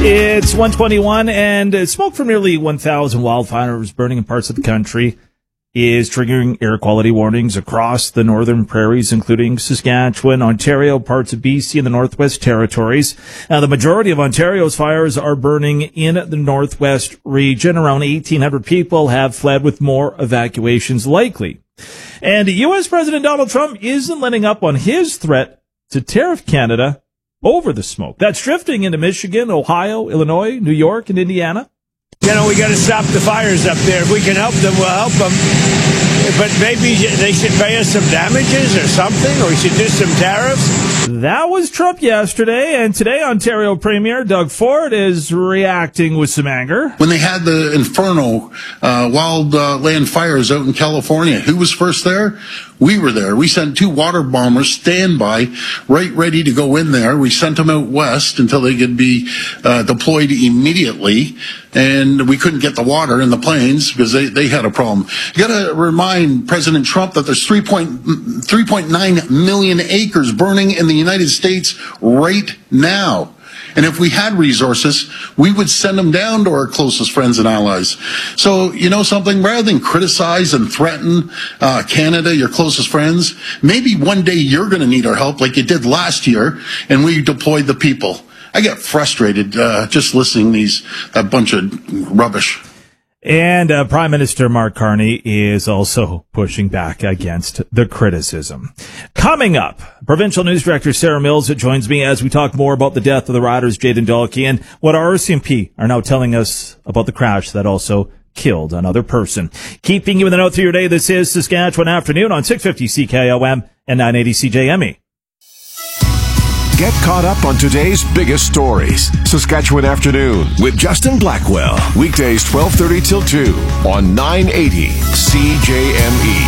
It's 1:21, and smoke from nearly 1,000 wildfires burning in parts of the country is triggering air quality warnings across the northern prairies, including Saskatchewan, Ontario, parts of BC, and the Northwest Territories. Now, the majority of Ontario's fires are burning in the Northwest region. Around 1,800 people have fled, with more evacuations likely. And U.S. President Donald Trump isn't letting up on his threat to tariff Canada over the smoke that's drifting into Michigan, Ohio, Illinois, New York, and Indiana. You know, we got to stop the fires up there. If we can help them, we'll help them. But maybe they should pay us some damages or something, or we should do some tariffs. That was Trump yesterday, and today Ontario Premier Doug Ford is reacting with some anger. When they had the Inferno wildland fires out in California, who was first there? We were there. We sent 2 water bombers standby, right ready to go in there. We sent them out west until they could be deployed immediately, and we couldn't get the water in the planes because they had a problem. You got to remind President Trump that there's 3.9 million acres burning in the United States right now. And if we had resources, we would send them down to our closest friends and allies. So, you know something? Rather than criticize and threaten Canada, your closest friends, maybe one day you're going to need our help like you did last year, and we deployed the people. I get frustrated just listening to that bunch of rubbish. And Prime Minister Mark Carney is also pushing back against the criticism. Coming up, Provincial News Director Sarah Mills joins me as we talk more about the death of the riders Jayden Dalkey and what our RCMP are now telling us about the crash that also killed another person. Keeping you in the know through your day, this is Saskatchewan Afternoon on 650 CKOM and 980 CJME. Get caught up on today's biggest stories. Saskatchewan Afternoon with Justin Blackwell. Weekdays 12:30 till 2 on 980 CJME.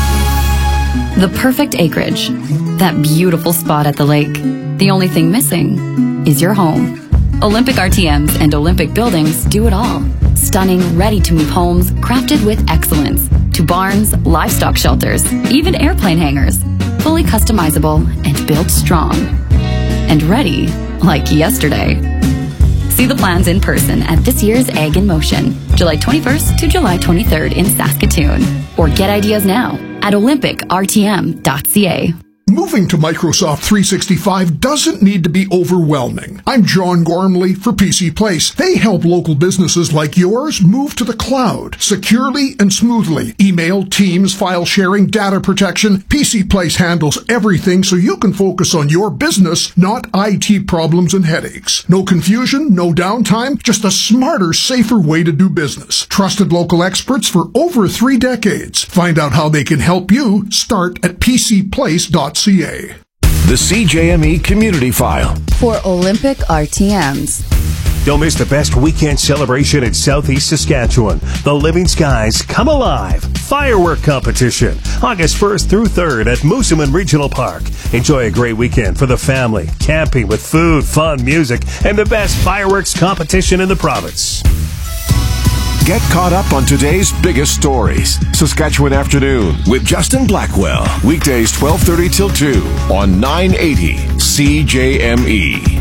The perfect acreage. That beautiful spot at the lake. The only thing missing is your home. Olympic RTMs and Olympic buildings do it all. Stunning, ready-to-move homes crafted with excellence. To barns, livestock shelters, even airplane hangars. Fully customizable and built strong. And ready like yesterday. See the plans in person at this year's Ag in Motion, July 21st to July 23rd in Saskatoon. Or get ideas now at olympicrtm.ca. Moving to Microsoft 365 doesn't need to be overwhelming. I'm John Gormley for PC Place. They help local businesses like yours move to the cloud securely and smoothly. Email, Teams, file sharing, data protection. PC Place handles everything so you can focus on your business, not IT problems and headaches. No confusion, no downtime, just a smarter, safer way to do business. Trusted local experts for over 3 decades. Find out how they can help you. Start at pcplace.ca. The CJME Community File for Olympic RTMs. Don't miss the best weekend celebration in Southeast Saskatchewan. The Living Skies Come Alive Firework Competition, August 1st through 3rd at Moosomin Regional Park. Enjoy a great weekend for the family, camping with food, fun, music, and the best fireworks competition in the province. Get caught up on today's biggest stories. Saskatchewan Afternoon with Justin Blackwell. Weekdays 12:30 till 2 on 980 CJME.